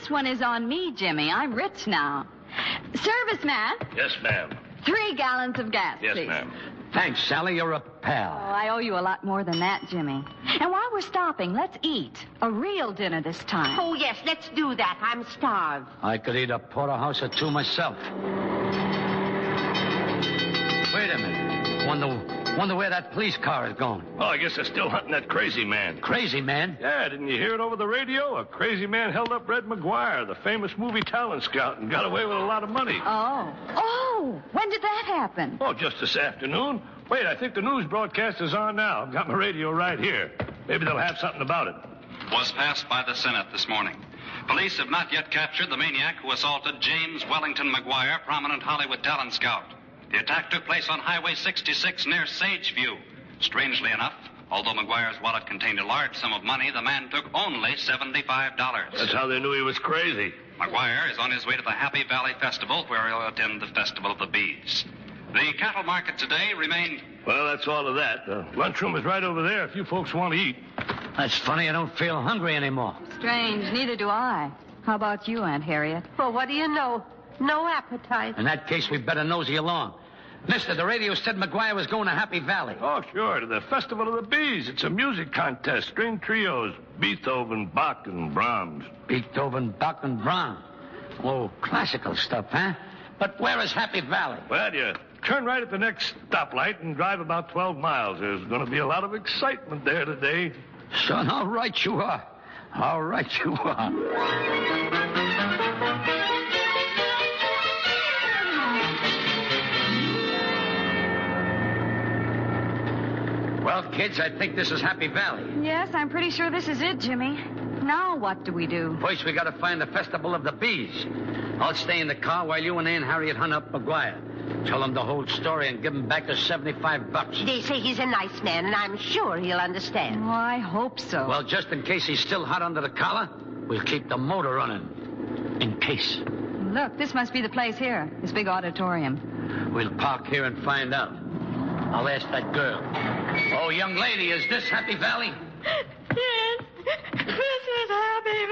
This one is on me, Jimmy. I'm rich now. Serviceman, Yes, ma'am. 3 gallons of gas, Yes, please. ma'am. Thanks, Sally. You're a Oh, pal. I owe you a lot more than that, Jimmy. And while we're stopping, let's eat. A real dinner this time. Oh, yes, let's do that. I'm starved. I could eat a porterhouse or 2 myself. Wait a minute. Wonder where that police car is going. Oh, I guess they're still hunting that crazy man. Crazy man. Yeah, didn't you hear it over the radio? A crazy man held up Red McGuire, the famous movie talent scout, and got away with a lot of money. Oh, when did that happen? Oh, just this afternoon. Wait, I think the news broadcast is on now. I've got my radio right here. Maybe they'll have something about it. Was passed by the Senate this morning. Police have not yet captured the maniac who assaulted James Wellington McGuire, prominent Hollywood talent scout. The attack took place on Highway 66 near Sageview. Strangely enough, although McGuire's wallet contained a large sum of money, the man took only $75. That's how they knew he was crazy. McGuire is on his way to the Happy Valley Festival, where he'll attend the Festival of the Bees. The cattle market today remained... Well, that's all of that. The lunchroom is right over there if you folks want to eat. That's funny. I don't feel hungry anymore. Strange, neither do I. How about you, Aunt Harriet? Well, what do you know? No appetite. In that case, we better nosy along. Mister, the radio said McGuire was going to Happy Valley. Oh, sure, to the Festival of the Bees. It's a music contest, string trios, Beethoven, Bach, and Brahms. Beethoven, Bach, and Brahms. Oh, classical stuff, huh? But where is Happy Valley? Well, you turn right at the next stoplight and drive about 12 miles. There's going to be a lot of excitement there today. Son, all right you are. All right you are. Well, kids, I think this is Happy Valley. Yes, I'm pretty sure this is it, Jimmy. Now what do we do? First, we got to find the Festival of the Bees. I'll stay in the car while you and Aunt Harriet hunt up McGuire. Tell him the whole story and give him back the $75. They say he's a nice man, and I'm sure he'll understand. Oh, I hope so. Well, just in case he's still hot under the collar, we'll keep the motor running. In case. Look, this must be the place here, this big auditorium. We'll park here and find out. I'll ask that girl. Oh, young lady, is this Happy Valley? Yes, this is Happy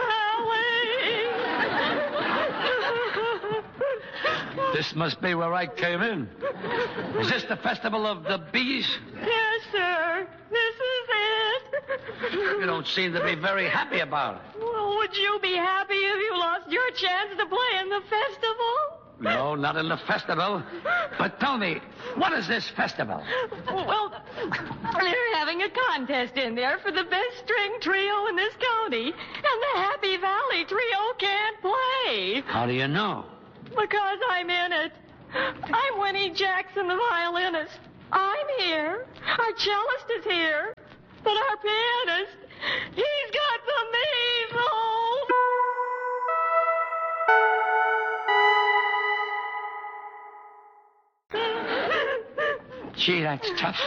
Valley. This must be where I came in. Is this the Festival of the Bees? Yes, sir. This is it. You don't seem to be very happy about it. Well, would you be happy if you lost your chance to play in the festival? No, not in the festival. But tell me, what is this festival? Well, they're having a contest in there for the best string trio in this county. And the Happy Valley Trio can't play. How do you know? Because I'm in it. I'm Winnie Jackson, the violinist. I'm here. Our cellist is here. But our pianist, he's got the measles. Gee, that's tough.